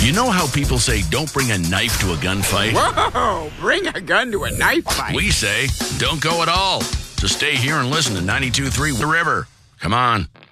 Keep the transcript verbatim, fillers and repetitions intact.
You know how people say don't bring a knife to a gunfight? Whoa, bring a gun to a knife fight. We say don't go at all. So stay here and listen to ninety-two point three The River. Come on.